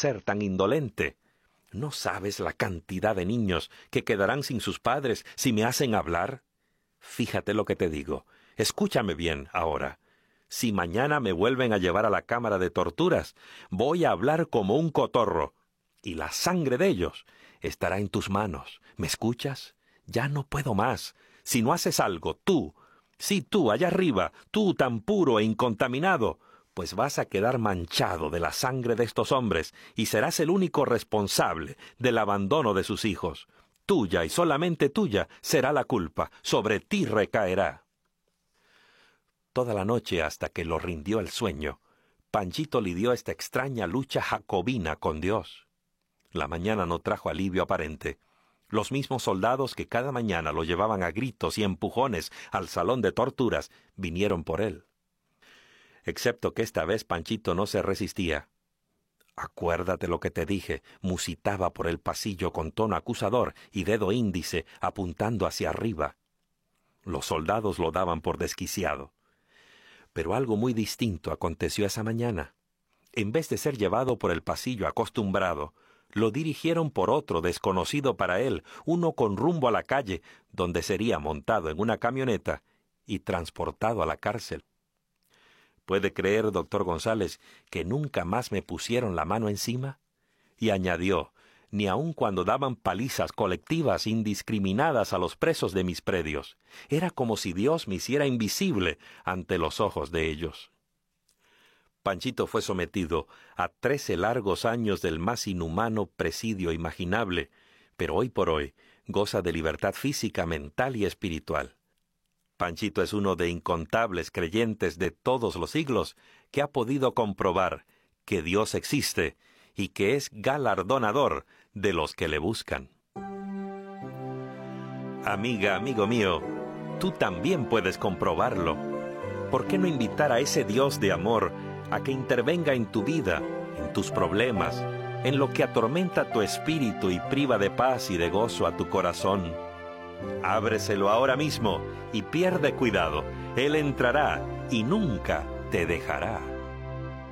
ser tan indolente? ¿No sabes la cantidad de niños que quedarán sin sus padres si me hacen hablar? Fíjate lo que te digo. Escúchame bien ahora. Si mañana me vuelven a llevar a la cámara de torturas, voy a hablar como un cotorro, y la sangre de ellos estará en tus manos. ¿Me escuchas? Ya no puedo más. Si no haces algo, tú, sí tú, allá arriba, tú tan puro e incontaminado, pues vas a quedar manchado de la sangre de estos hombres y serás el único responsable del abandono de sus hijos. Tuya y solamente tuya será la culpa, sobre ti recaerá. Toda la noche hasta que lo rindió el sueño, Panchito lidió esta extraña lucha jacobina con Dios. La mañana no trajo alivio aparente. Los mismos soldados que cada mañana lo llevaban a gritos y empujones al salón de torturas vinieron por él. Excepto que esta vez Panchito no se resistía. «Acuérdate lo que te dije», musitaba por el pasillo con tono acusador y dedo índice apuntando hacia arriba. Los soldados lo daban por desquiciado. Pero algo muy distinto aconteció esa mañana. En vez de ser llevado por el pasillo acostumbrado, lo dirigieron por otro desconocido para él, uno con rumbo a la calle, donde sería montado en una camioneta y transportado a la cárcel. ¿Puede creer, doctor González, que nunca más me pusieron la mano encima? Y añadió, ni aun cuando daban palizas colectivas indiscriminadas a los presos de mis predios. Era como si Dios me hiciera invisible ante los ojos de ellos. Panchito fue sometido a 13 largos años del más inhumano presidio imaginable, pero hoy por hoy goza de libertad física, mental y espiritual. Panchito es uno de incontables creyentes de todos los siglos que ha podido comprobar que Dios existe y que es galardonador de los que le buscan. Amiga, amigo mío, tú también puedes comprobarlo. ¿Por qué no invitar a ese Dios de amor a que intervenga en tu vida, en tus problemas, en lo que atormenta tu espíritu y priva de paz y de gozo a tu corazón? Ábreselo ahora mismo y pierde cuidado. Él entrará y nunca te dejará.